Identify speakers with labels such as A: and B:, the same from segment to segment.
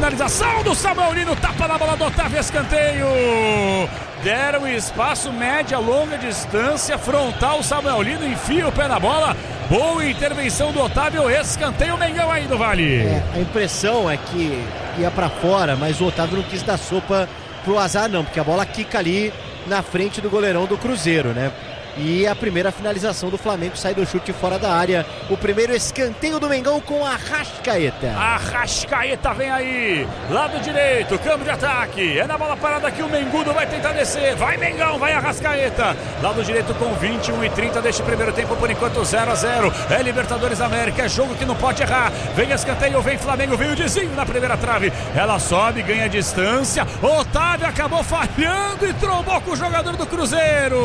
A: finalização do Samuel Lino, tapa na bola do Otávio, escanteio. Deram espaço, média, longa distância, frontal, Samuel Lino enfia o pé na bola. Boa intervenção do Otávio, escanteio, Mengão aí do Vale.
B: A impressão é que ia pra fora, mas o Otávio não quis dar sopa pro azar não, porque a bola quica ali na frente do goleirão do Cruzeiro, né? E a primeira finalização do Flamengo sai do chute fora da área. O primeiro escanteio do Mengão com a Arrascaeta.
A: Arrascaeta vem aí, lado direito, campo de ataque. É na bola parada que o Mengudo vai tentar descer. Vai Mengão, vai Arrascaeta. Lado direito com 21:30 deste primeiro tempo, por enquanto 0-0. É Libertadores da América, é jogo que não pode errar. Vem escanteio, vem Flamengo, vem o desvio na primeira trave. Ela sobe, ganha distância. Otávio acabou falhando e trombou com o jogador do Cruzeiro.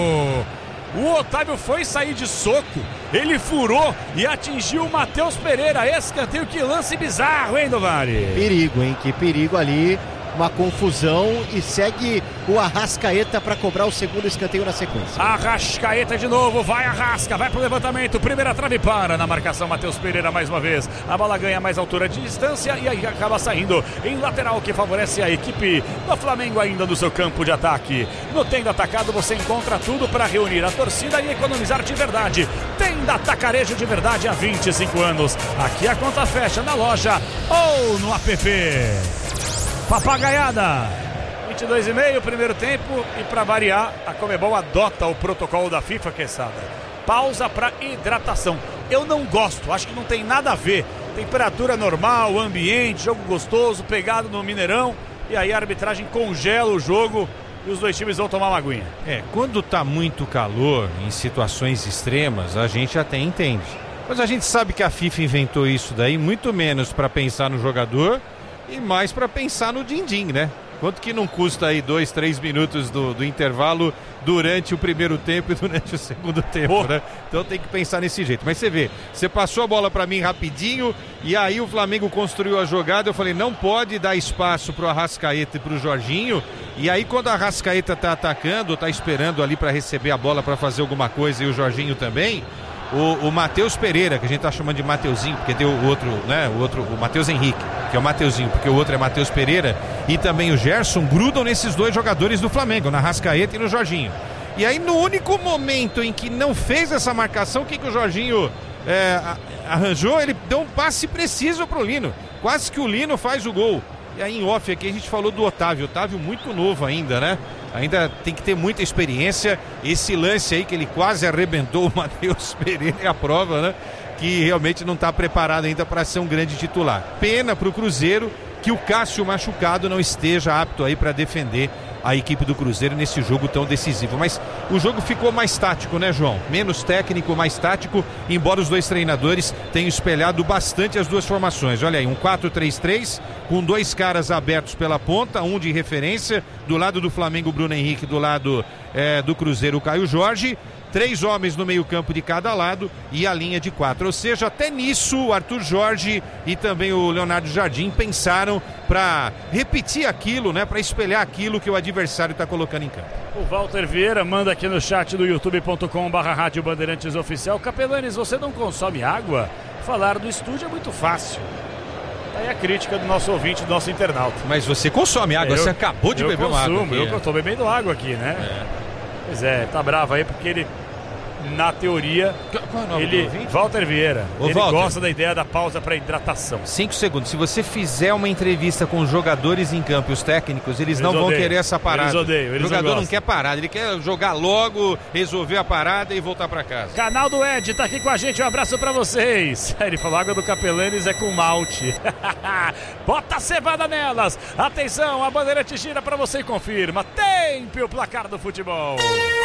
A: O Otávio foi sair de soco, ele furou e atingiu o Matheus Pereira. Escanteio, que lance bizarro, hein, do Vale?
B: Perigo, hein? Que perigo ali. Uma confusão e segue o Arrascaeta para cobrar o segundo escanteio na sequência.
A: Arrascaeta de novo, vai Arrasca, vai pro levantamento, primeira trave, para na marcação Matheus Pereira mais uma vez. A bola ganha mais altura de distância e aí acaba saindo em lateral, que favorece a equipe do Flamengo ainda no seu campo de ataque. No Tenda Atacado você encontra tudo para reunir a torcida e economizar de verdade. Tenda Atacarejo de verdade há 25 anos. Aqui a conta fecha na loja ou no app. Papagaiada, 22:30, primeiro tempo, e para variar, a Conmebol adota o protocolo da FIFA, Quesada. Pausa para hidratação. Eu não gosto, acho que não tem nada a ver. Temperatura normal, ambiente, jogo gostoso, pegado no Mineirão, e aí a arbitragem congela o jogo e os dois times vão tomar uma aguinha.
C: Quando tá muito calor, em situações extremas, a gente até entende. Mas a gente sabe que a FIFA inventou isso daí, muito menos para pensar no jogador e mais para pensar no din-din, né? Quanto que não custa aí 2-3 minutos do intervalo durante o primeiro tempo e durante o segundo tempo, né? Então tem que pensar nesse jeito. Mas você vê, você passou a bola para mim rapidinho e aí o Flamengo construiu a jogada. Eu falei, não pode dar espaço pro Arrascaeta e pro Jorginho. E aí quando a Arrascaeta tá atacando, tá esperando ali para receber a bola para fazer alguma coisa, e o Jorginho também, o Matheus Pereira, que a gente tá chamando de Mateuzinho, porque tem o outro, né? O Matheus Henrique, que é o Mateuzinho, porque o outro é Matheus Pereira, e também o Gerson grudam nesses dois jogadores do Flamengo, na Arrascaeta e no Jorginho. E aí no único momento em que não fez essa marcação, o que o Jorginho arranjou? Ele deu um passe preciso pro Lino, quase que o Lino faz o gol. E aí em off aqui a gente falou do Otávio muito novo ainda, né? Ainda tem que ter muita experiência. Esse lance aí que ele quase arrebentou o Matheus Pereira é a prova, né? Que realmente não está preparado ainda para ser um grande titular. Pena para o Cruzeiro que o Cássio machucado não esteja apto aí para defender a equipe do Cruzeiro nesse jogo tão decisivo. Mas o jogo ficou mais tático, né, João? Menos técnico, mais tático, embora os dois treinadores tenham espelhado bastante as duas formações. Olha aí, um 4-3-3 com dois caras abertos pela ponta, um de referência, do lado do Flamengo, Bruno Henrique, do lado do Cruzeiro, o Caio Jorge. 3 homens no meio campo de cada lado e a linha de 4, ou seja, até nisso o Arthur Jorge e também o Leonardo Jardim pensaram para repetir aquilo, né, para espelhar aquilo que o adversário está colocando em campo.
A: O Walter Vieira manda aqui no chat do youtube.com/Rádio Bandeirantes Oficial: Capelanes, você não consome água? Falar do estúdio é muito fácil. Aí a crítica do nosso ouvinte, do nosso internauta.
C: Mas você consome água, você acabou de beber uma água aqui.
A: Eu estou bebendo água aqui, né? Pois é, tá bravo aí porque ele, na teoria,
C: qual é o nome do ouvinte?
A: Walter Vieira, ele
C: Walter,
A: gosta da ideia da pausa para hidratação.
C: 5 segundos, se você fizer uma entrevista com os jogadores em campo e os técnicos, eles não vão querer essa parada.
A: Eles odeiam,
C: o jogador não quer parada, ele quer jogar logo, resolver a parada e voltar para casa.
A: Canal do Ed tá aqui com a gente, um abraço para vocês. Ele falou, água do Capelanes é com malte. Bota a cevada nelas. Atenção, a Bandeirante gira para você e confirma. Tempe o placar do futebol.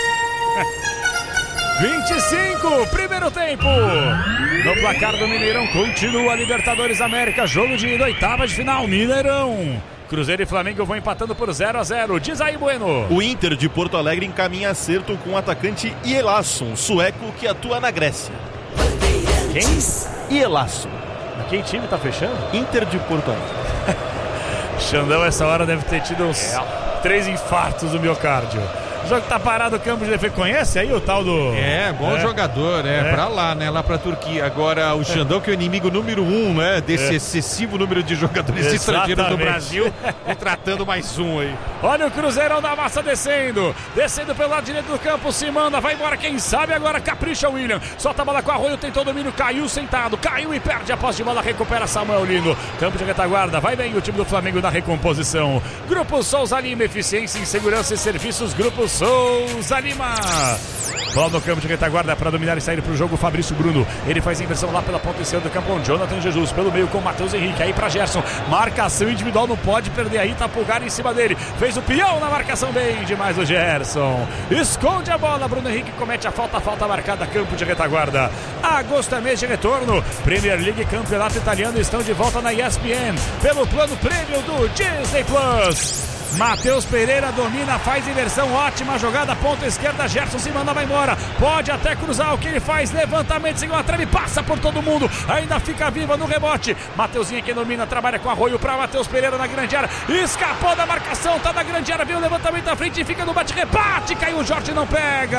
A: 25, primeiro tempo. No placar do Mineirão continua a Libertadores América, jogo de ida, oitava de final, Mineirão. Cruzeiro e Flamengo vão empatando por 0-0. Diz aí, Bueno.
D: O Inter de Porto Alegre encaminha acerto com o atacante Ielason, sueco que atua na Grécia.
A: Quem?
D: Ielason.
A: Quem time tá fechando?
D: Inter de Porto Alegre.
A: Xandão, essa hora deve ter tido uns 3 infartos do miocárdio. O jogo tá parado, o campo de defesa. Conhece aí o tal do...
C: Bom jogador, pra lá, né? Lá pra Turquia. Agora, o Xandão, que é o inimigo número 1, né? Desse excessivo número de jogadores estrangeiros no Brasil, contratando mais um aí.
A: Olha o Cruzeirão da Massa descendo pelo lado direito do campo, se manda, vai embora, quem sabe agora capricha o William, solta a bola com Arroio, tentou o domínio, caiu sentado, caiu e perde a posse de bola, recupera Samuel Lino, campo de retaguarda, vai bem o time do Flamengo na recomposição. Grupo Souza Lima, eficiência em segurança e serviços, Grupo Souza Lima. Bola no campo de retaguarda para dominar e sair para o jogo, Fabrício Bruno, ele faz a inversão lá pela ponta esquerda do campo, com Jonathan Jesus, pelo meio com Matheus Henrique, aí para Gerson, marcação individual, não pode perder aí, tá Pulgar em cima dele, fez o peão na marcação, bem demais o Gerson, esconde a bola, Bruno Henrique comete a falta marcada, campo de retaguarda. Agosto é mês de retorno, Premier League, Campeonato Italiano estão de volta na ESPN, pelo plano prêmio do Disney Plus. Matheus Pereira domina, faz inversão, ótima jogada, ponta esquerda, Gerson se manda, vai embora, pode até cruzar, o que ele faz, levantamento, seguiu a trave, passa por todo mundo, ainda fica viva no rebote, Mateuzinho que domina, trabalha com Arroio para Matheus Pereira na grande área, escapou da marcação, tá na grande área, viu o levantamento à frente, fica no bate-rebate, caiu o Jorge, não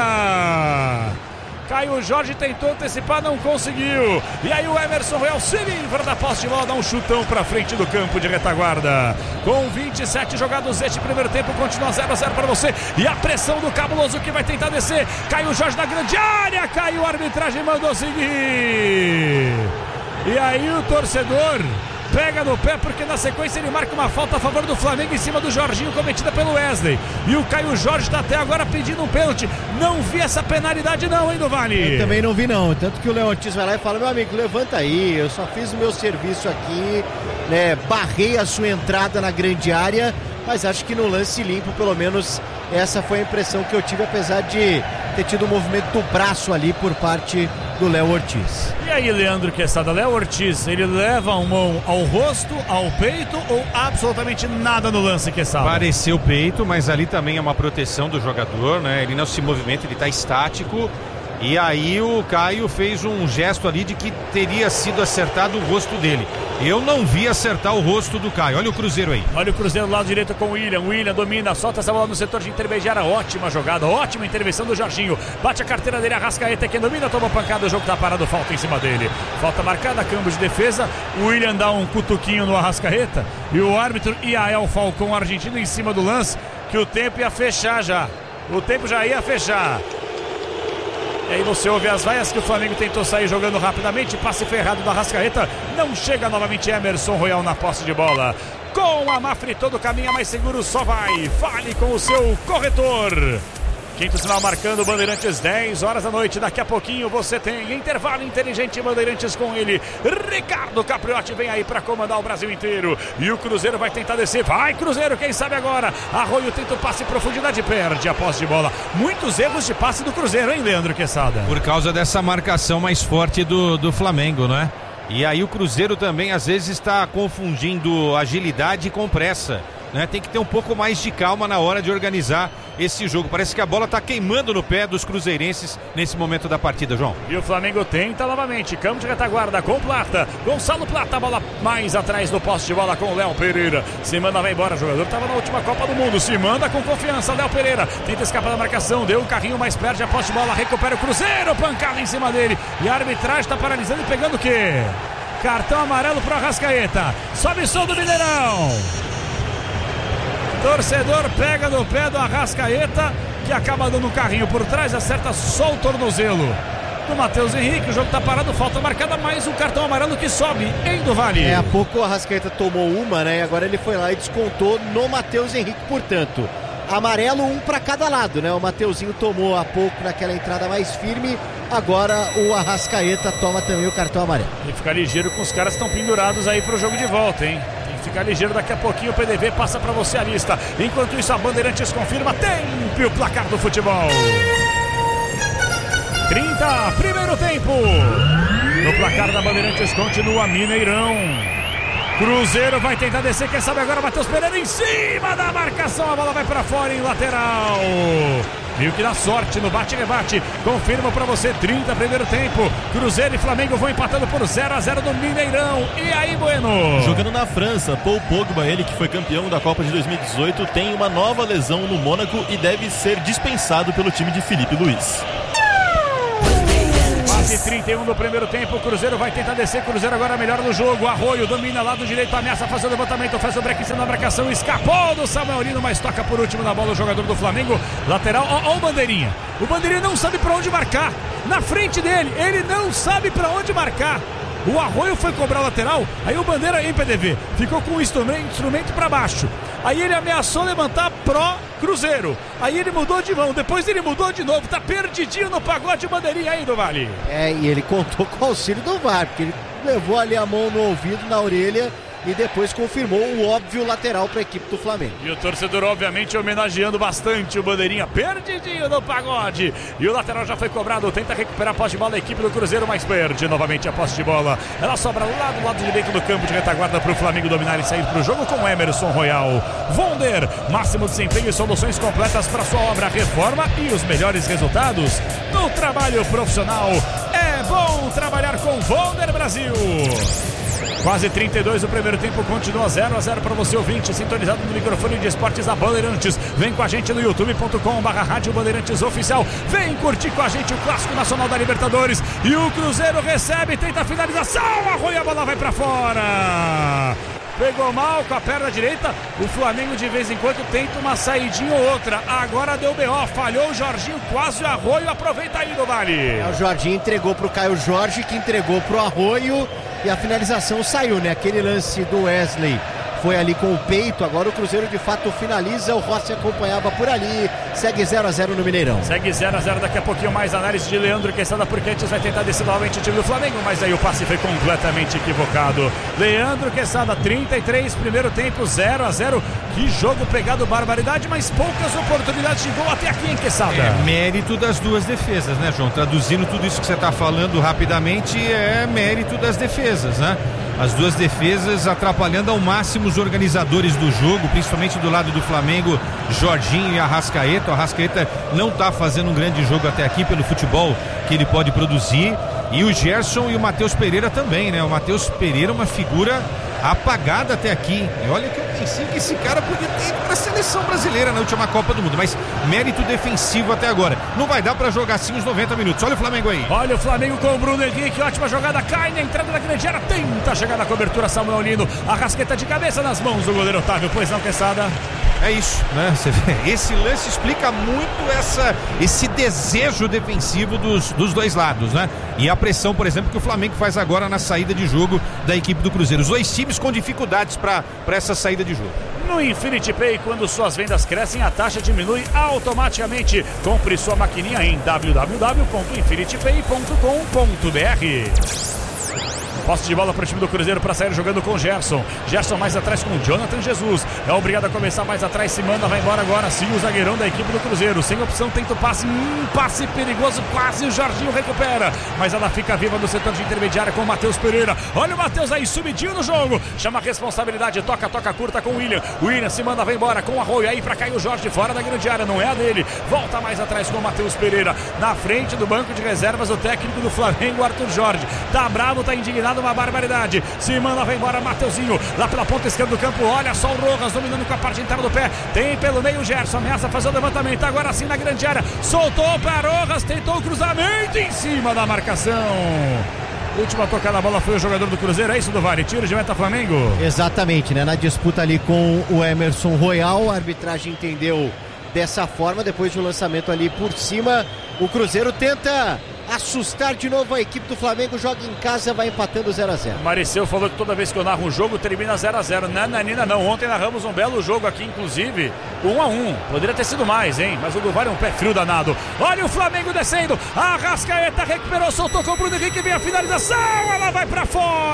A: pega! Caio Jorge tentou antecipar, não conseguiu. E aí o Emerson Royal se livra da posse de bola, dá um chutão pra frente do campo de retaguarda. Com 27 jogados este primeiro tempo, continua 0-0 para você. E a pressão do Cabuloso que vai tentar descer. Caio Jorge na grande área, caiu, a arbitragem mandou seguir. E aí o torcedor pega no pé, porque na sequência ele marca uma falta a favor do Flamengo em cima do Jorginho, cometida pelo Wesley. E o Caio Jorge está até agora pedindo um pênalti. Não vi essa penalidade não, hein, do Vale?
B: Eu também não vi não, tanto que o Léo Ortiz vai lá e fala, meu amigo, levanta aí, eu só fiz o meu serviço aqui, né, barrei a sua entrada na grande área, mas acho que no lance limpo, pelo menos essa foi a impressão que eu tive, apesar de ter tido um movimento do braço ali por parte do Léo Ortiz.
A: E aí, Leandro Quesada, Léo Ortiz, ele leva a mão ao rosto, ao peito ou absolutamente nada no lance, Quesada?
C: Pareceu peito, mas ali também é uma proteção do jogador, né? Ele não se movimenta, ele está estático. E aí o Caio fez um gesto ali de que teria sido acertado o rosto dele. Eu não vi acertar o rosto do Caio. Olha o Cruzeiro aí.
A: Olha o Cruzeiro do lado direito com o William. William domina, solta essa bola no setor de intermediária. Ótima jogada, ótima intervenção do Jorginho. Bate a carteira dele, Arrascaeta, quem domina, toma pancada, o jogo tá parado, falta em cima dele. Falta marcada, câmbio de defesa. O William dá um cutuquinho no Arrascaeta. E o árbitro Iael Falcão, argentino, em cima do lance, que o tempo ia fechar já. O tempo já ia fechar. E aí você ouve as vaias que o Flamengo tentou sair jogando rapidamente, passe ferrado da Arrascaeta, não chega novamente Emerson Royal na posse de bola. Com a Mafre todo caminha mais seguro, só vai. Fale com o seu corretor. Quinto sinal marcando, Bandeirantes, 10 horas da noite. Daqui a pouquinho você tem intervalo inteligente Bandeirantes com ele. Ricardo Capriotti vem aí para comandar o Brasil inteiro. E o Cruzeiro vai tentar descer. Vai, Cruzeiro, quem sabe agora. Arroio tenta o passe em profundidade, perde a posse de bola. Muitos erros de passe do Cruzeiro, hein, Leandro Quesada?
C: Por causa dessa marcação mais forte do Flamengo, não é? E aí o Cruzeiro também às vezes está confundindo agilidade com pressa, né? Tem que ter um pouco mais de calma na hora de organizar esse jogo. Parece que a bola está queimando no pé dos cruzeirenses nesse momento da partida, João.
A: E o Flamengo tenta novamente, campo de retaguarda com Plata, Gonçalo Plata, a bola mais atrás do poste de bola com o Léo Pereira, se manda, vai embora, o jogador estava na última Copa do Mundo, se manda com confiança, Léo Pereira tenta escapar da marcação, deu um carrinho, mas perde a poste de bola, recupera o Cruzeiro, pancada em cima dele, e a arbitragem está paralisando e pegando o quê? Cartão amarelo para o Arrascaeta, sobe som do Mineirão. Torcedor pega no pé do Arrascaeta, que acaba dando um carrinho por trás, acerta só o tornozelo do Matheus Henrique. O jogo tá parado, falta marcada, mais um cartão amarelo que sobe, hein, do Vale.
B: Há pouco o Arrascaeta tomou uma, né? E agora ele foi lá e descontou no Matheus Henrique, portanto. Amarelo, um para cada lado, né? O Mateuzinho tomou há pouco naquela entrada mais firme. Agora o Arrascaeta toma também o cartão amarelo.
A: E fica ligeiro com os caras que estão pendurados aí pro jogo de volta, hein? Fica ligeiro, daqui a pouquinho o PDV passa para você a lista. Enquanto isso a Bandeirantes confirma tempo e o placar do futebol. 30, primeiro tempo. No placar da Bandeirantes continua Mineirão. Cruzeiro vai tentar descer, quem sabe agora Matheus Pereira em cima da marcação, a bola vai pra fora em lateral. Meio que dá sorte no bate-rebate. Confirmo pra você, 30 primeiro tempo. Cruzeiro e Flamengo vão empatando por 0-0 no Mineirão. E aí, Bueno?
D: Jogando na França, Paul Pogba, ele que foi campeão da Copa de 2018, tem uma nova lesão no Mônaco e deve ser dispensado pelo time de Felipe Luiz.
A: Quase 31 do primeiro tempo, o Cruzeiro vai tentar descer, Cruzeiro agora melhor no jogo, Arroio domina lado direito, ameaça fazer o levantamento, faz o break na marcação, escapou do Samuel Lino, mas toca por último na bola o jogador do Flamengo, lateral, ó o Bandeirinha não sabe pra onde marcar, na frente dele, ele não sabe pra onde marcar. O Arroio foi cobrar o lateral, aí o Bandeira em PDV ficou com o instrumento para baixo. Aí ele ameaçou levantar pró Cruzeiro. Aí ele mudou de mão, depois ele mudou de novo. Tá perdidinho no pagode Bandeirinha aí do Vale.
B: E ele contou com o auxílio do VAR, porque ele levou ali a mão no ouvido, na orelha, e depois confirmou o óbvio lateral para a equipe do Flamengo.
A: E o torcedor obviamente homenageando bastante o Bandeirinha, perdidinho no pagode. E o lateral já foi cobrado, tenta recuperar a posse de bola a equipe do Cruzeiro, mas perde novamente a posse de bola. Ela sobra lá do lado direito do campo de retaguarda para o Flamengo dominar e sair para o jogo com Emerson Royal. Vonder, máximo desempenho e soluções completas para sua obra, reforma e os melhores resultados no trabalho profissional. É bom trabalhar com Vonder Brasil. Quase 32 do primeiro tempo, continua 0-0 para você ouvinte, sintonizado no microfone de esportes da Bandeirantes. Vem com a gente no youtube.com/rádio Bandeirantes Oficial. Vem curtir com a gente o Clássico Nacional da Libertadores. E o Cruzeiro recebe, tenta a finalização, Arroio, a bola vai para fora. Pegou mal com a perna direita. O Flamengo de vez em quando tenta uma saidinha ou outra. Agora deu BO, falhou o Jorginho, quase o Arroio. Aproveita aí do Vale.
B: O Jorginho entregou pro Caio Jorge, que entregou pro Arroio. E a finalização saiu, né? Aquele lance do Wesley foi ali com o peito. Agora o Cruzeiro de fato finaliza. O Rossi acompanhava por ali. Segue 0-0 no Mineirão.
A: Segue 0-0, daqui a pouquinho mais análise de Leandro Quesada, porque antes vai tentar descer novamente o time do Flamengo, mas aí o passe foi completamente equivocado. Leandro Quesada, 33, primeiro tempo, 0-0. Que jogo pegado, barbaridade, mas poucas oportunidades de gol até aqui, hein, Quesada?
C: É mérito das duas defesas, né, João? Traduzindo tudo isso que você está falando rapidamente, é mérito das defesas, né? As duas defesas atrapalhando ao máximo os organizadores do jogo, principalmente do lado do Flamengo, Jorginho e Arrascaeta. O Arrascaeta não está fazendo um grande jogo até aqui pelo futebol que ele pode produzir. E o Gerson e o Matheus Pereira também, né? O Matheus Pereira é uma figura apagada até aqui. E olha que eu pensei que esse cara podia ter ido para a seleção brasileira na última Copa do Mundo, mas mérito defensivo até agora. Não vai dar para jogar assim os 90 minutos. Olha o Flamengo aí.
A: Olha o Flamengo com o Bruno Henrique, ótima jogada, cai na entrada da grande área, tenta chegar na cobertura Samuel Lino, Arrascaeta de cabeça nas mãos do goleiro Otávio, pois não, Quesada?
C: É isso, né? Você vê, esse lance explica muito esse desejo defensivo dos dois lados, né? E a pressão, por exemplo, que o Flamengo faz agora na saída de jogo da equipe do Cruzeiro. Os dois times com dificuldades para essa saída de jogo.
A: No Infinity Pay, quando suas vendas crescem, a taxa diminui automaticamente. Compre sua maquininha em www.infinitypay.com.br. Posse de bola para o time do Cruzeiro para sair jogando com o Gerson. Gerson mais atrás com o Jonathan Jesus. É obrigado a começar mais atrás, se manda, vai embora agora. Sim, o zagueirão da equipe do Cruzeiro. Sem opção, tenta o passe. Passe perigoso, quase o Jorginho recupera. Mas ela fica viva no setor de intermediária com o Matheus Pereira. Olha o Matheus aí, subidinho no jogo. Chama a responsabilidade, toca curta com o William. O William se manda, vai embora com o Arroio. Aí para cair o Jorge fora da grande área, não é a dele. Volta mais atrás com o Matheus Pereira. Na frente do banco de reservas, o técnico do Flamengo, Arthur Jorge. Tá bravo, tá indignado, uma barbaridade. Se manda, vai embora Mateuzinho. Lá pela ponta esquerda do campo, olha só o Rojas dominando com a parte interna do pé. Tem pelo meio o Gerson, ameaça fazer o levantamento. Agora sim na grande área. Soltou para Rojas, tentou o cruzamento em cima da marcação. Última tocada da bola foi o jogador do Cruzeiro, é isso, do Vale? Tiro de meta Flamengo?
B: Exatamente, né? Na disputa ali com o Emerson Royal, a arbitragem entendeu dessa forma, depois de um lançamento ali por cima, o Cruzeiro tenta assustar de novo a equipe do Flamengo, joga em casa, vai empatando 0-0.
A: Maricel falou que toda vez que eu narro um jogo termina 0-0. Nananina não, ontem narramos um belo jogo aqui, inclusive 1-1, poderia ter sido mais, hein? Mas o do Vale é um pé frio danado. Olha o Flamengo descendo, a Arrascaeta recuperou, soltou com o Bruno Henrique, vem a finalização, ela vai pra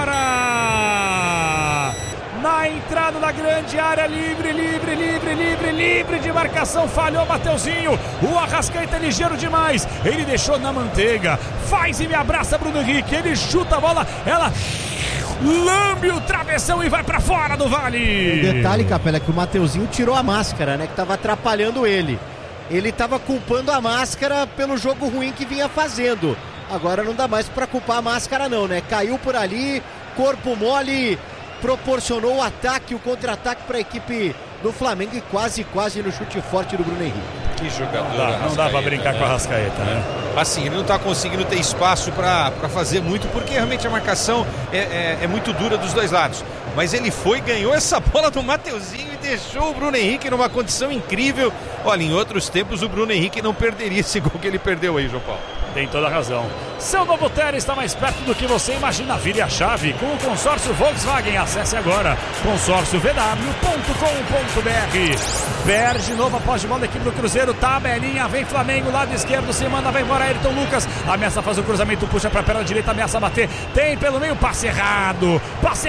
A: fora! Na entrada da grande área, livre de marcação, falhou Mateuzinho. O Arrascaeta é ligeiro demais, ele deixou na manteiga, faz e me abraça Bruno Henrique, ele chuta a bola, ela lambe o travessão e vai pra fora do Vale.
B: O detalhe, Capela, é que o Mateuzinho tirou a máscara, né? Que tava atrapalhando ele. Ele tava culpando a máscara pelo jogo ruim que vinha fazendo. Agora não dá mais pra culpar a máscara não, né? Caiu por ali, corpo mole, proporcionou o ataque, o contra-ataque pra equipe do Flamengo e quase no chute forte do Bruno Henrique.
C: Que jogador.
A: Não dá pra brincar com a Arrascaeta, né?
C: Assim, ele não tá conseguindo ter espaço pra fazer muito, porque realmente a marcação é muito dura dos dois lados. Mas ele ganhou essa bola do Mateuzinho e deixou o Bruno Henrique numa condição incrível. Olha, em outros tempos o Bruno Henrique não perderia esse gol que ele perdeu aí, João Paulo.
A: Tem toda a razão. Seu novo Tera está mais perto do que você imagina. Vire a chave com o consórcio Volkswagen. Acesse agora consórciovw.com.br. Perde de novo a posse de bola da equipe do Cruzeiro. Tabelinha, vem Flamengo, lado esquerdo, se manda, vai embora Ayrton Lucas. Ameaça fazer o cruzamento, puxa para a perna direita, ameaça bater. Tem pelo meio, passe errado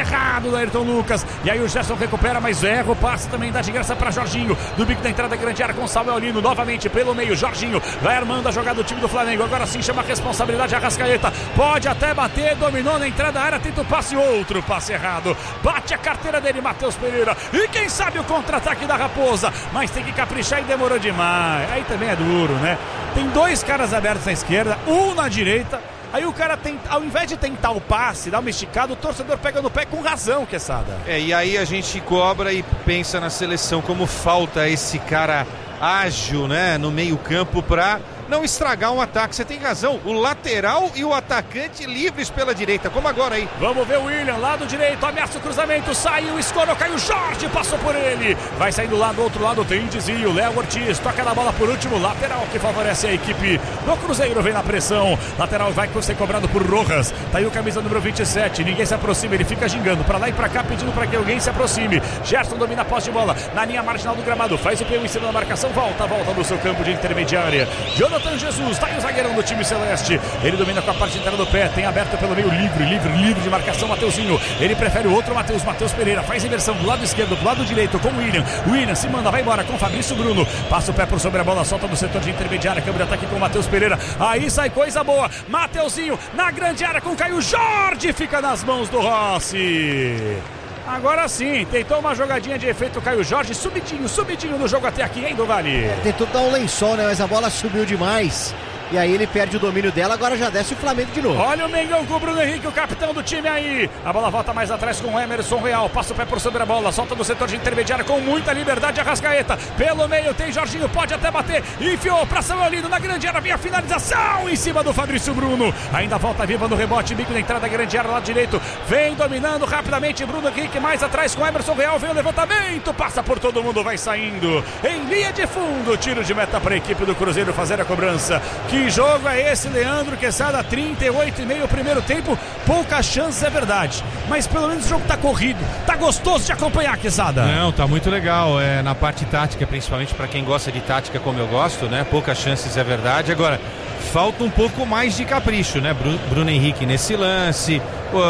A: do Ayrton Lucas. E aí o Gerson recupera, mas erra o passe também, dá de graça para Jorginho. Do bico da entrada, grande área com Samuel Lino. Novamente pelo meio, Jorginho vai armando a jogada do time do Flamengo. Agora sim chama a responsabilidade a Arrascaeta. Pode até bater, dominou na entrada da área, tenta o passe, outro passe errado. Bate a carteira dele, Matheus Pereira. E quem sabe o contra-ataque da Raposa. Mas tem que caprichar e demorou demais. Aí também é duro, né? Tem dois caras abertos na esquerda, um na direita. Aí o cara ao invés de tentar o passe, dar uma esticada, o torcedor pega no pé com razão, Quesada.
C: E aí a gente cobra e pensa na seleção como falta esse cara ágil, né, no meio-campo pra não estragar um ataque. Você tem razão, o lateral e o atacante livres pela direita, como agora aí.
A: Vamos ver o William, lado direito, ameaça o cruzamento, saiu, escorou, caiu, Jorge passou por ele, vai sair do lado, do outro lado tem desvio, Léo Ortiz toca na bola por último, lateral que favorece a equipe do Cruzeiro, vem na pressão, lateral vai ser cobrado por Rojas, tá aí o camisa número 27, ninguém se aproxima, ele fica gingando pra lá e pra cá, pedindo pra que alguém se aproxime. Gerson domina a posse de bola, na linha marginal do gramado, faz o PU em cima da marcação, volta no seu campo de intermediária, Jonathan Jesus, tá aí o zagueirão do time celeste, ele domina com a parte interna do pé, tem aberto pelo meio, livre de marcação, Mateuzinho, ele prefere o outro Matheus Pereira, faz inversão do lado esquerdo, do lado direito com o William se manda, vai embora com o Fabrício Bruno, passa o pé por sobre a bola, solta no setor de intermediária, câmbio de ataque com o Matheus Pereira, aí sai coisa boa, Mateuzinho na grande área com o Caio Jorge, fica nas mãos do Rossi. Agora sim, tentou uma jogadinha de efeito Caio Jorge, subidinho no jogo até aqui, hein, do Vale?
B: Tentou dar um lençol, né, mas a bola subiu demais. E aí ele perde o domínio dela, agora já desce o Flamengo de novo.
A: Olha o Mengão com o Bruno Henrique, o capitão do time aí. A bola volta mais atrás com o Emerson Real, passa o pé por sobre a bola, solta no setor de intermediária com muita liberdade a Arrascaeta. Pelo meio tem Jorginho, pode até bater, enfiou pra Samuel Lino na grande área, vem a finalização em cima do Fabrício Bruno. Ainda volta viva no rebote, bico da entrada da grande área, lado direito. Vem dominando rapidamente Bruno Henrique, mais atrás com Emerson Real, vem o levantamento, passa por todo mundo, vai saindo. Em linha de fundo, tiro de meta para a equipe do Cruzeiro fazer a cobrança. Que jogo é esse, Leandro Quesada? 38,5 primeiro tempo, poucas chances, é verdade, mas pelo menos o jogo tá corrido, tá gostoso de acompanhar, Quesada.
C: Não, tá muito legal, na parte tática, principalmente para quem gosta de tática como eu gosto, né? Poucas chances, é verdade. Agora, falta um pouco mais de capricho, né? Bruno Henrique nesse lance,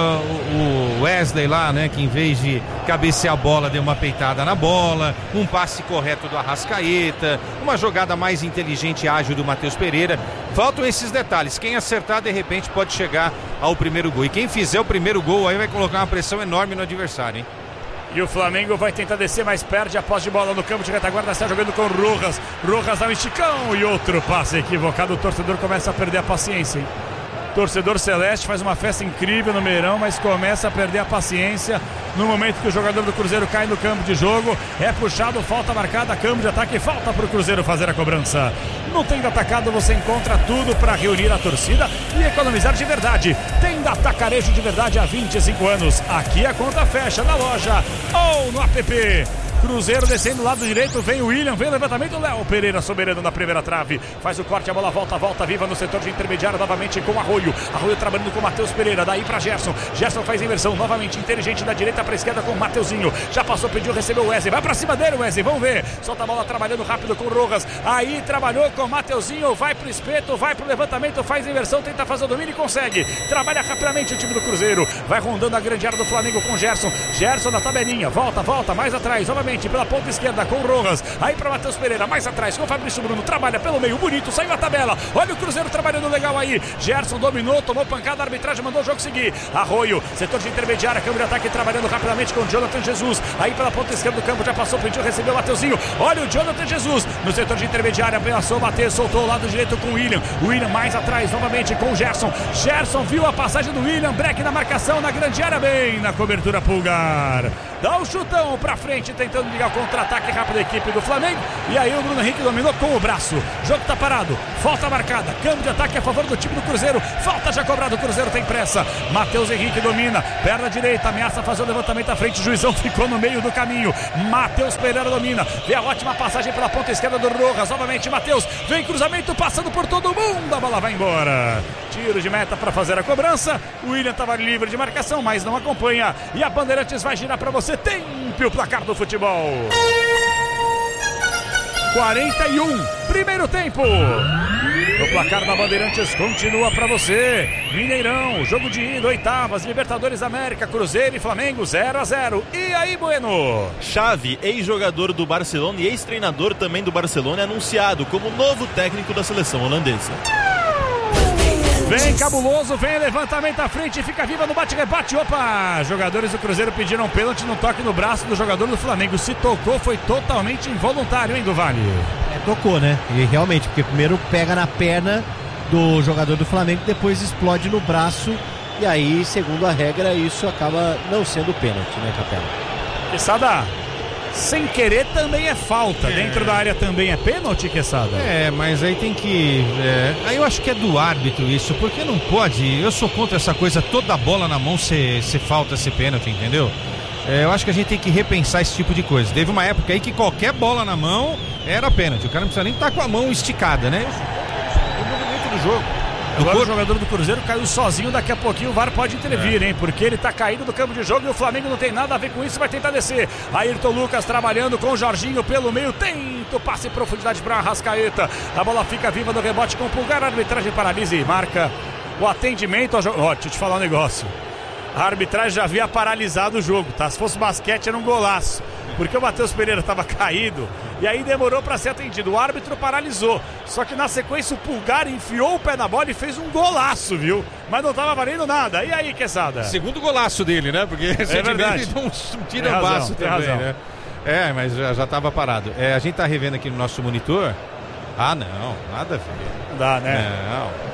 C: o Wesley lá, né? Que em vez de cabecear a bola, deu uma peitada na bola, um passe correto do Arrascaeta, uma jogada mais inteligente e ágil do Matheus Pereira. Faltam esses detalhes, quem acertar de repente pode chegar ao primeiro gol, e quem fizer o primeiro gol aí vai colocar uma pressão enorme no adversário, hein?
A: E o Flamengo vai tentar descer, mas perde a posse de bola no campo de retaguarda, está jogando com Rojas dá um esticão e outro passe equivocado, o torcedor começa a perder a paciência, hein? Torcedor celeste faz uma festa incrível no Meirão, mas começa a perder a paciência no momento que o jogador do Cruzeiro cai no campo de jogo, é puxado, falta marcada, campo de ataque, falta para o Cruzeiro fazer a cobrança. No Tenda Atacado você encontra tudo para reunir a torcida e economizar de verdade. Tenda Atacarejo de verdade há 25 anos. Aqui a conta fecha na loja ou no app. Cruzeiro descendo do lado direito, vem o William, vem o levantamento, Léo Pereira soberano na primeira trave, faz o corte, a bola volta viva no setor de intermediário, novamente com Arroio trabalhando com o Matheus Pereira, daí pra Gerson faz a inversão, novamente inteligente da direita pra esquerda com o Mateuzinho, já passou, pediu, recebeu o Wesley, vai pra cima dele o Wesley, vamos ver, solta a bola trabalhando rápido com o Rojas, aí trabalhou com o Mateuzinho, vai pro espeto, vai pro levantamento, faz a inversão, tenta fazer o domínio e consegue, trabalha rapidamente o time do Cruzeiro, vai rondando a grande área do Flamengo com Gerson na tabelinha, volta, mais atrás, novamente novamente pela ponta esquerda com o Rojas, aí para Matheus Pereira, mais atrás com o Fabrício Bruno, trabalha pelo meio, bonito, saiu a tabela, olha o Cruzeiro trabalhando legal aí, Gerson dominou, tomou pancada, a arbitragem mandou o jogo seguir, Arroio, setor de intermediária, câmbio de ataque trabalhando rapidamente com o Jonathan Jesus, aí pela ponta esquerda do campo, já passou, pediu, recebeu o Mateuzinho, olha o Jonathan Jesus, no setor de intermediária, passou, bateu, soltou o lado direito com o William mais atrás, novamente com o Gerson viu a passagem do William, break na marcação, na grande área, bem na cobertura, Pulgar, dá um chutão pra frente, tentando ligar o contra-ataque rápido da equipe do Flamengo, e aí o Bruno Henrique dominou com o braço, jogo tá parado, falta marcada, câmbio de ataque a favor do time do Cruzeiro, falta já cobrada, o Cruzeiro tem pressa, Matheus Henrique domina, perna direita, ameaça fazer o levantamento à frente, o juizão ficou no meio do caminho, Matheus Pereira domina, vê a ótima passagem pela ponta esquerda do Rojas, novamente Matheus, vem cruzamento, passando por todo mundo, a bola vai embora, tiro de meta para fazer a cobrança, o William estava livre de marcação, mas não acompanha, e a Bandeirantes vai girar para você, tempo o placar do futebol. 41, primeiro tempo. O placar da Bandeirantes continua para você. Mineirão, jogo de ida, oitavas, Libertadores América, Cruzeiro e Flamengo 0-0. E aí, Bueno?
D: Xavi, ex-jogador do Barcelona e ex-treinador também do Barcelona, é anunciado como novo técnico da seleção holandesa.
A: Vem Cabuloso, vem levantamento à frente, fica viva no bate-rebate. Opa! Jogadores do Cruzeiro pediram pênalti no toque no braço do jogador do Flamengo. Se tocou, foi totalmente involuntário, hein, do Vale?
B: Tocou, né? E realmente, porque primeiro pega na perna do jogador do Flamengo, depois explode no braço. E aí, segundo a regra, isso acaba não sendo pênalti, né, Capela?
A: Quesada, sem querer também é falta. Dentro da área também é pênalti, Quesada?
C: Mas aí tem que... Aí eu acho que é do árbitro isso, porque não pode... Eu sou contra essa coisa, toda bola na mão ser falta, ser pênalti, entendeu? Eu acho que a gente tem que repensar esse tipo de coisa. Teve uma época aí que qualquer bola na mão era pênalti. O cara não precisa nem estar com a mão esticada, né? O movimento do jogo.
A: Agora o jogador do Cruzeiro caiu sozinho, daqui a pouquinho o VAR pode intervir, hein? Porque ele tá caído do campo de jogo e o Flamengo não tem nada a ver com isso, vai tentar descer. Ayrton Lucas trabalhando com o Jorginho pelo meio, tenta o passe em profundidade para Arrascaeta. A bola fica viva no rebote com o Pulgar, a arbitragem paralisa e marca o atendimento ao jogo. Deixa eu te falar um negócio. A arbitragem já havia paralisado o jogo, tá? Se fosse basquete era um golaço, porque o Matheus Pereira estava caído e aí demorou para ser atendido. O árbitro paralisou, só que na sequência o Pulgar enfiou o pé na bola e fez um golaço, viu? Mas não estava valendo nada. E aí, Quesada?
C: Segundo golaço dele, né? Porque
A: verdade.
C: Ele não tira baço também,
A: razão.
C: Né? Mas já estava parado. A gente tá revendo aqui no nosso monitor. Não, nada a ver.
A: Não dá, né?
C: Não.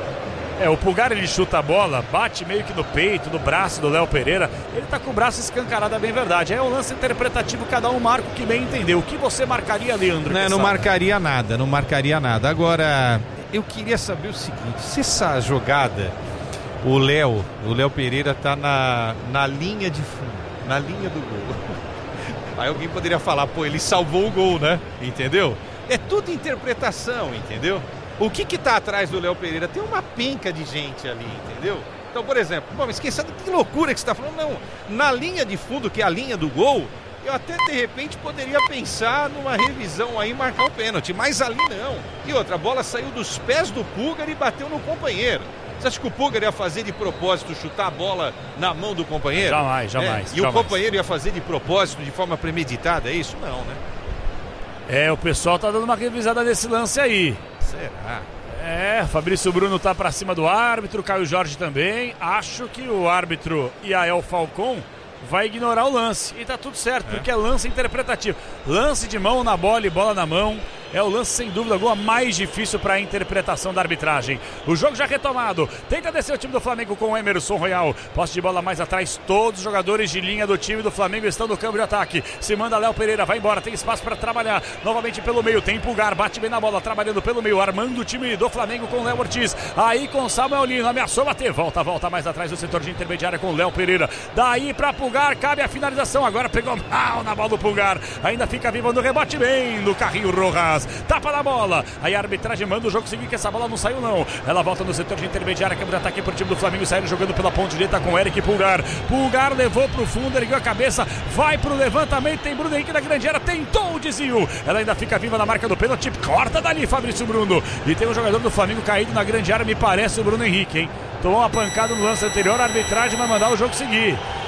A: O Pulgar ele chuta a bola, bate meio que no peito, no braço do Léo Pereira. Ele tá com o braço escancarado, é bem verdade. É um lance interpretativo, cada um marca o que bem entendeu. O que você marcaria, Leandro?
C: Não marcaria nada. Agora, eu queria saber o seguinte: se essa jogada, o Léo Pereira tá na linha de fundo, na linha do gol. Aí alguém poderia falar, ele salvou o gol, né? Entendeu? É tudo interpretação, entendeu? O que tá atrás do Léo Pereira? Tem uma penca de gente ali, entendeu? Então, por exemplo, esqueça que loucura que você tá falando. Não, na linha de fundo, que é a linha do gol, eu até de repente poderia pensar numa revisão aí, marcar um pênalti, mas ali não. E outra, a bola saiu dos pés do Pulgar e bateu no companheiro. Você acha que o Pulgar ia fazer de propósito chutar a bola na mão do companheiro?
A: Jamais.
C: O companheiro ia fazer de propósito, de forma premeditada? É isso? Não, né?
A: O pessoal tá dando uma revisada nesse lance aí.
C: Será?
A: Fabrício Bruno tá pra cima do árbitro, Caio Jorge também. Acho que o árbitro Yael Falcon vai ignorar o lance. E tá tudo certo, porque é lance interpretativo. Lance de mão na bola e bola na mão. É o lance, sem dúvida alguma, mais difícil para a interpretação da arbitragem. O jogo já retomado. Tenta descer o time do Flamengo com o Emerson Royal. Posse de bola mais atrás. Todos os jogadores de linha do time do Flamengo estão no campo de ataque. Se manda Léo Pereira, vai embora. Tem espaço para trabalhar. Novamente pelo meio. Tem Pulgar, bate bem na bola, trabalhando pelo meio. Armando o time do Flamengo com o Léo Ortiz. Aí com Samuel Lino. Ameaçou bater. Volta mais atrás do setor de intermediária com o Léo Pereira. Daí para Pulgar. Cabe a finalização. Agora pegou mal na bola do Pulgar. Ainda fica vivo no rebote bem no carrinho Rojas. Tapa na bola, aí a arbitragem manda o jogo seguir, que essa bola não saiu não, ela volta no setor de intermediária, câmera de ataque pro time do Flamengo, saindo jogando pela ponta direita com Eric Pulgar levou pro fundo, ergueu a cabeça, vai pro levantamento, tem Bruno Henrique na grande área, tentou o desvio, ela ainda fica viva na marca do pênalti, corta dali Fabrício Bruno, e tem um jogador do Flamengo caído na grande área, me parece o Bruno Henrique, hein? Tomou uma pancada no lance anterior, a arbitragem vai mandar o jogo seguir.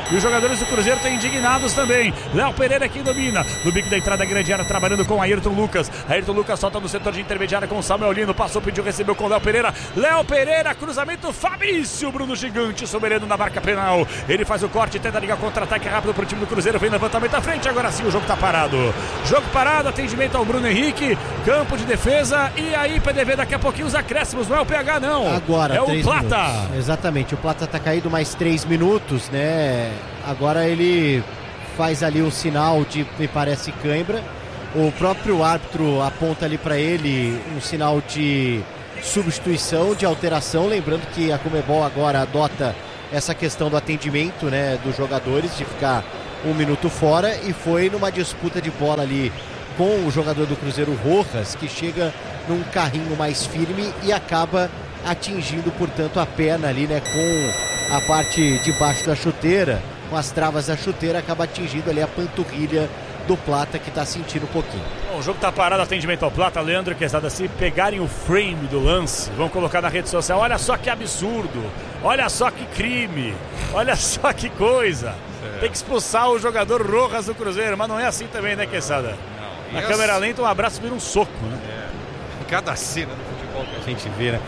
A: E os jogadores do Cruzeiro estão indignados também. Léo Pereira aqui domina. No bico da entrada da grande área, trabalhando com Ayrton Lucas. Ayrton Lucas solta no setor de intermediária com Samuel Lino. Passou, pediu, recebeu com Léo Pereira. Léo Pereira, cruzamento, Fabrício Bruno Gigante, soberano na marca penal. Ele faz o corte, tenta ligar contra-ataque rápido pro time do Cruzeiro. Vem levantamento à frente, agora sim o jogo tá parado. Jogo parado, atendimento ao Bruno Henrique. Campo de defesa. E aí, PDV, daqui a pouquinho os acréscimos. Não é o PH, não.
B: Agora,
A: é o Plata.
B: Minutos. Exatamente, o Plata tá caído mais 3 minutos, né? Agora ele faz ali o sinal de, me parece, cãibra. O próprio árbitro aponta ali para ele um sinal de substituição, de alteração. Lembrando que a Conmebol agora adota essa questão do atendimento, né, dos jogadores, de ficar 1 minuto fora. E foi numa disputa de bola ali com o jogador do Cruzeiro, Rojas, que chega num carrinho mais firme e acaba atingindo, portanto, a perna ali, né, com a parte de baixo da chuteira, com as travas da chuteira, acaba atingindo ali a panturrilha do Plata, que está sentindo um pouquinho.
A: Bom, o jogo está parado, atendimento ao Plata. Leandro e Quesada, se pegarem o frame do lance, vão colocar na rede social. Olha só que absurdo, olha só que crime, olha só que coisa. Tem que expulsar o jogador Rojas do Cruzeiro, mas não é assim também, né, Quesada? Na câmera lenta, um abraço vira um soco, né?
C: Cada cena do futebol que a gente vê, né?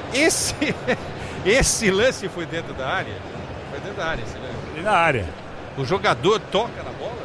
C: Esse lance foi dentro da área? Foi dentro da área, esse lance.
A: E na área.
C: O jogador toca na bola?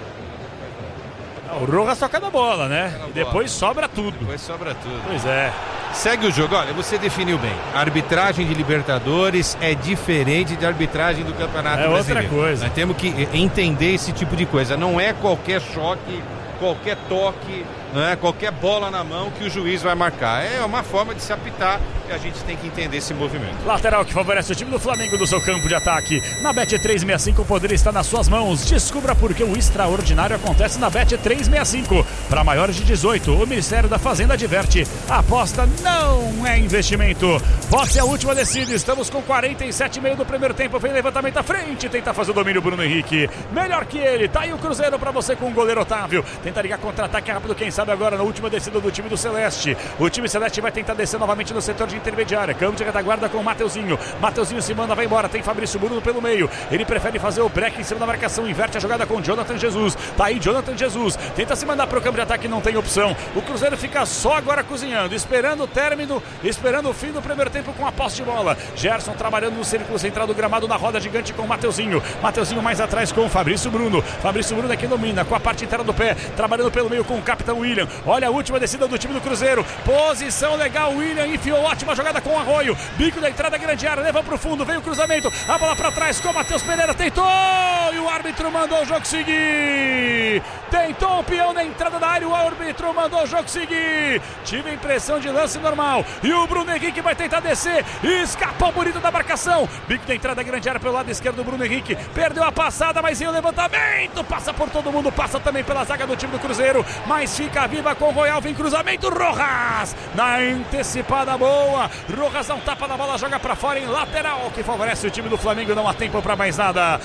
A: Não, o Rojas toca na bola, né? E depois sobra tudo.
C: Depois sobra tudo.
A: Pois é.
C: Segue o jogo. Olha, você definiu bem. A arbitragem de Libertadores é diferente de arbitragem do Campeonato Brasileiro.
A: É outra coisa.
C: Nós temos que entender esse tipo de coisa. Não é qualquer choque, qualquer toque, não é qualquer bola na mão que o juiz vai marcar. É uma forma de se apitar e a gente tem que entender esse movimento.
A: Lateral que favorece o time do Flamengo no seu campo de ataque. Na Bet365 o poder está nas suas mãos. Descubra por que o extraordinário acontece na Bet365. Para maiores de 18, o Ministério da Fazenda adverte: a aposta não é investimento. Vote a última decida. Estamos com 47,5 do primeiro tempo. Vem levantamento à frente. Tenta fazer o domínio Bruno Henrique. Melhor que ele. Tá aí o Cruzeiro para você com o goleiro Otávio. Tenta ligar contra-ataque rápido. Quem sabe agora na última descida do time do Celeste. O time Celeste vai tentar descer novamente no setor de intermediária. Campo de retaguarda com o Mateuzinho. Mateuzinho se manda, vai embora. Tem Fabrício Bruno pelo meio. Ele prefere fazer o break em cima da marcação. Inverte a jogada com Jonathan Jesus. Tá aí Jonathan Jesus. Tenta se mandar pro campo de ataque, não tem opção. O Cruzeiro fica só agora cozinhando, esperando o término, esperando o fim do primeiro tempo com a posse de bola. Gerson trabalhando no círculo central do gramado na roda gigante com o Mateuzinho. Mateuzinho mais atrás com o Fabrício Bruno. Fabrício Bruno aqui domina com a parte interna do pé, trabalhando pelo meio com o capitão William. Olha a última descida do time do Cruzeiro. Posição legal, William enfiou ótima jogada com o Arroio. Bico da entrada, grande área, leva pro fundo, veio o cruzamento. A bola pra trás com o Matheus Pereira, tentou e o árbitro mandou o jogo seguir. Tentou o peão na entrada da área, o árbitro mandou o jogo seguir. Tive a impressão de lance normal. E o Bruno Henrique vai tentar descer. Escapou bonito da marcação. Bico da entrada, grande área pelo lado esquerdo do Bruno Henrique. Perdeu a passada, mas em o levantamento. Passa por todo mundo, passa também pela zaga do time do Cruzeiro. Mas fica viva com o Royal. Vem cruzamento, Rojas. Na antecipada boa. Rojas dá um tapa na bola, joga pra fora em lateral, que favorece o time do Flamengo. Não há tempo pra mais nada.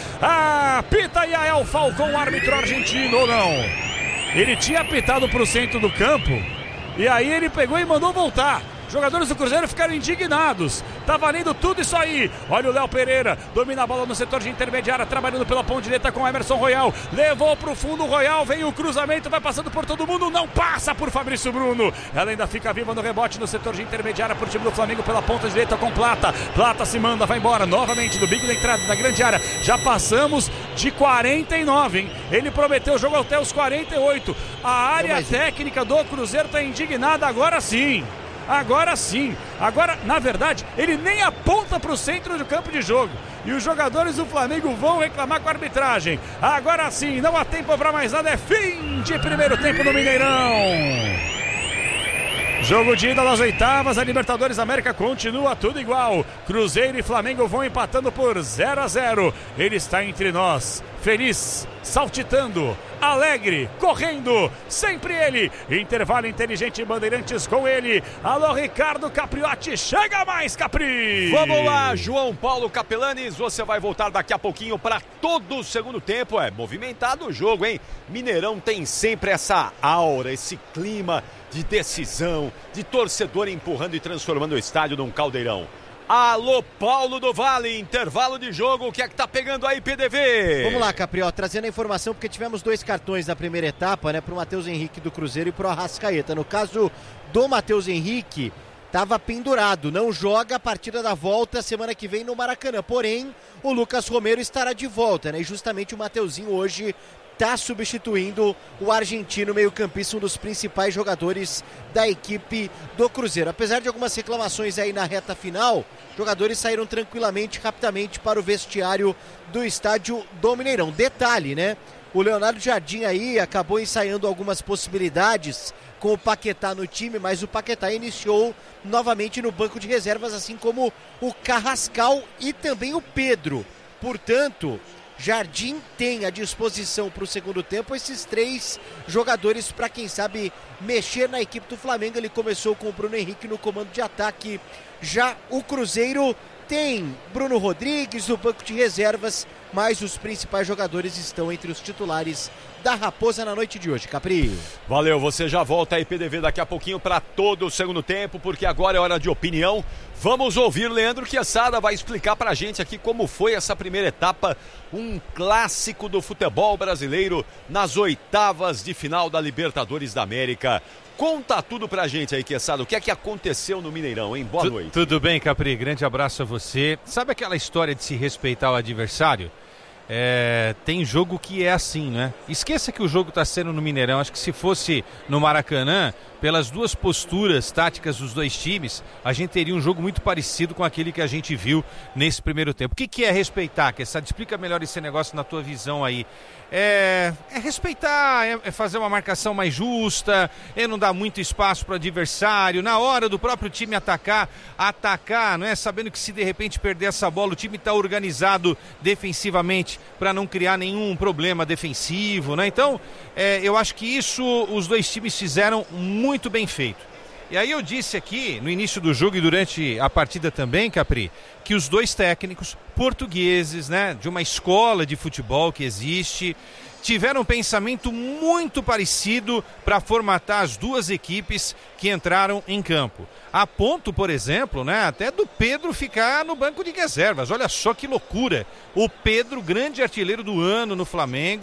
A: Apita Yael Falcão, árbitro argentino ou não? Ele tinha apitado pro centro do campo e aí ele pegou e mandou voltar. Jogadores do Cruzeiro ficaram indignados. Tá valendo tudo isso aí. Olha o Léo Pereira, domina a bola no setor de intermediária, trabalhando pela ponta direita com o Emerson Royal. Levou pro fundo o Royal, vem o cruzamento, vai passando por todo mundo, não passa por Fabrício Bruno. Ela ainda fica viva no rebote no setor de intermediária pro time do Flamengo pela ponta direita com Plata. Plata se manda, vai embora novamente do bico da entrada da grande área. Já passamos de 49, hein? Ele prometeu o jogo até os 48. A área técnica do Cruzeiro tá indignada agora sim. Agora sim, agora na verdade ele nem aponta para o centro do campo de jogo e os jogadores do Flamengo vão reclamar com a arbitragem. Agora sim, não há tempo para mais nada, é fim de primeiro tempo no Mineirão. Jogo de ida das oitavas, a Libertadores América continua tudo igual. Cruzeiro e Flamengo vão empatando por 0-0. Ele está entre nós, feliz, saltitando, alegre, correndo, sempre ele. Intervalo inteligente, Bandeirantes com ele. Alô, Ricardo Capriotti, chega mais, Capri!
E: Vamos lá, João Paulo Capelanes, você vai voltar daqui a pouquinho para todo o segundo tempo. É movimentado o jogo, hein? Mineirão tem sempre essa aura, esse clima de decisão, de torcedor empurrando e transformando o estádio num caldeirão. Alô, Paulo do Vale, intervalo de jogo, o que é que tá pegando aí, PDV?
B: Vamos lá, Capri, trazendo a informação, porque tivemos 2 cartões na primeira etapa, né, pro Matheus Henrique do Cruzeiro e pro Arrascaeta. No caso do Matheus Henrique, estava pendurado, não joga a partida da volta semana que vem no Maracanã, porém o Lucas Romero estará de volta, né, e justamente o Mateuzinho hoje está substituindo o argentino meio-campista, um dos principais jogadores da equipe do Cruzeiro. Apesar de algumas reclamações aí na reta final, jogadores saíram tranquilamente, rapidamente para o vestiário do estádio do Mineirão. Detalhe, né? O Leonardo Jardim aí acabou ensaiando algumas possibilidades com o Paquetá no time, mas o Paquetá iniciou novamente no banco de reservas, assim como o Carrascal e também o Pedro. Portanto, Jardim tem à disposição para o segundo tempo esses 3 jogadores para, quem sabe, mexer na equipe do Flamengo. Ele começou com o Bruno Henrique no comando de ataque. Já o Cruzeiro tem Bruno Rodrigues no banco de reservas, mas os principais jogadores estão entre os titulares da Raposa na noite de hoje. Capri.
E: Valeu, você já volta aí, PDV, daqui a pouquinho para todo o segundo tempo, porque agora é hora de opinião. Vamos ouvir Leandro Quesada, vai explicar pra gente aqui como foi essa primeira etapa, um clássico do futebol brasileiro nas oitavas de final da Libertadores da América. Conta tudo pra gente aí, Quesada, o que é que aconteceu no Mineirão, hein? Boa noite.
C: Tudo bem, Capri, grande abraço a você. Sabe aquela história de se respeitar o adversário? Tem jogo que é assim, né? Esqueça que o jogo está sendo no Mineirão. Acho que se fosse no Maracanã, pelas 2 posturas táticas dos 2 times, a gente teria um jogo muito parecido com aquele que a gente viu nesse primeiro tempo. O que é respeitar, Quesada? Explica melhor esse negócio na tua visão aí. É respeitar, é fazer uma marcação mais justa, é não dar muito espaço para o adversário, na hora do próprio time atacar, não é? Sabendo que se de repente perder essa bola, o time está organizado defensivamente para não criar nenhum problema defensivo, né? Então, eu acho que isso os 2 times fizeram muito bem feito. E aí eu disse aqui, no início do jogo e durante a partida também, Capri, que os 2 técnicos portugueses, né, de uma escola de futebol que existe, tiveram um pensamento muito parecido para formatar as 2 equipes que entraram em campo. A ponto, por exemplo, né, até do Pedro ficar no banco de reservas. Olha só que loucura. O Pedro, grande artilheiro do ano no Flamengo,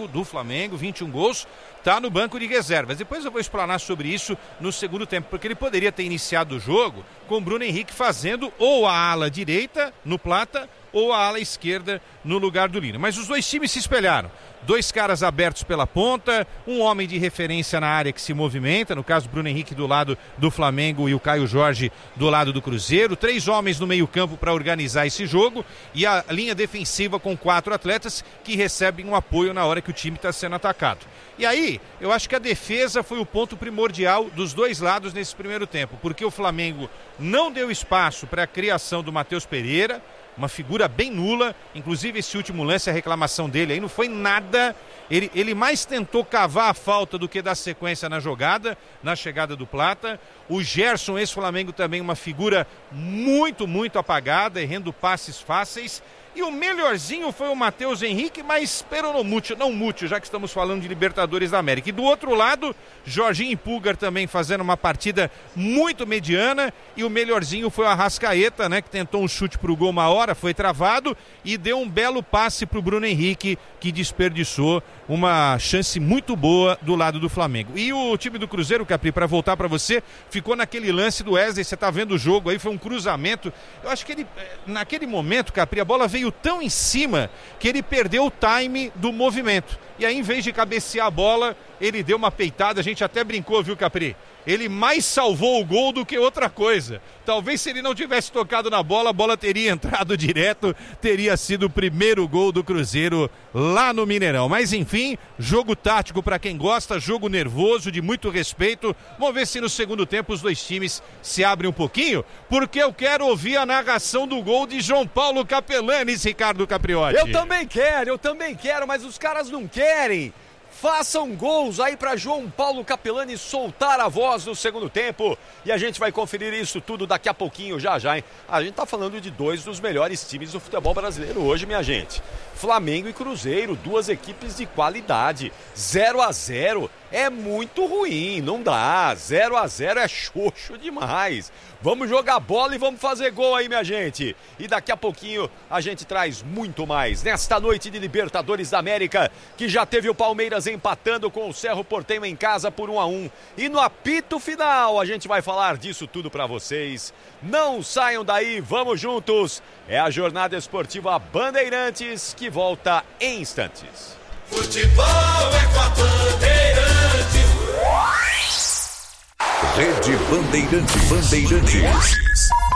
C: 21 gols, está no banco de reservas. Depois eu vou explanar sobre isso no segundo tempo, porque ele poderia ter iniciado o jogo com o Bruno Henrique fazendo ou a ala direita no Plata ou a ala esquerda no lugar do Lino. Mas os 2 times se espelharam. 2 caras abertos pela ponta, um homem de referência na área que se movimenta, no caso Bruno Henrique do lado do Flamengo e o Caio Jorge do lado do Cruzeiro, 3 homens no meio-campo para organizar esse jogo e a linha defensiva com 4 atletas que recebem um apoio na hora que o time está sendo atacado. E aí, eu acho que a defesa foi o ponto primordial dos 2 lados nesse primeiro tempo, porque o Flamengo não deu espaço para a criação do Matheus Pereira, uma figura bem nula, inclusive esse último lance, a reclamação dele aí não foi nada, ele mais tentou cavar a falta do que dar sequência na jogada, na chegada do Plata. O Gerson, ex-Flamengo, também uma figura muito, muito apagada, errando passes fáceis. E o melhorzinho foi o Matheus Henrique, mas não mútil, já que estamos falando de Libertadores da América. E do outro lado, Jorginho e Pulgar também fazendo uma partida muito mediana. E o melhorzinho foi o Arrascaeta, né, que tentou um chute para o gol uma hora, foi travado e deu um belo passe para o Bruno Henrique, que desperdiçou uma chance muito boa do lado do Flamengo. E o time do Cruzeiro, Capri, para voltar para você, ficou naquele lance do Wesley, você está vendo o jogo aí, foi um cruzamento. Eu acho que ele, naquele momento, Capri, a bola veio tão em cima que ele perdeu o time do movimento. E aí, em vez de cabecear a bola, ele deu uma peitada, a gente até brincou, viu, Capri? Ele mais salvou o gol do que outra coisa. Talvez se ele não tivesse tocado na bola, a bola teria entrado direto, teria sido o primeiro gol do Cruzeiro lá no Mineirão. Mas enfim, jogo tático para quem gosta, jogo nervoso, de muito respeito. Vamos ver se no segundo tempo os 2 times se abrem um pouquinho, porque eu quero ouvir a narração do gol de João Paulo Capelanes, Ricardo Capriotti.
E: Eu também quero, mas os caras não querem. Façam gols aí para João Paulo Capelani soltar a voz no segundo tempo. E a gente vai conferir isso tudo daqui a pouquinho, já, hein? A gente tá falando de 2 dos melhores times do futebol brasileiro hoje, minha gente. Flamengo e Cruzeiro, 2 equipes de qualidade. 0-0 é muito ruim, não dá. 0-0 é xoxo demais. Vamos jogar bola e vamos fazer gol aí, minha gente. E daqui a pouquinho a gente traz muito mais. Nesta noite de Libertadores da América, que já teve o Palmeiras empatando com o Cerro Porteño em casa por 1-1. E no apito final a gente vai falar disso tudo pra vocês. Não saiam daí, vamos juntos. É a Jornada Esportiva Bandeirantes que volta em instantes.
F: Futebol é com a Bandeirantes.
G: Rede Bandeirantes.